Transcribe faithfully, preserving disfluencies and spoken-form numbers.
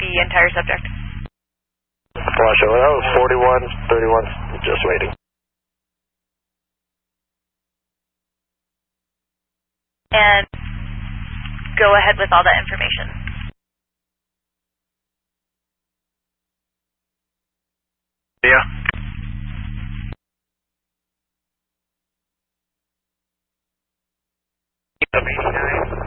the entire subject. Washoe, that was forty-one, thirty-one, just waiting. And go ahead with all that information. Yeah. eighty-nine.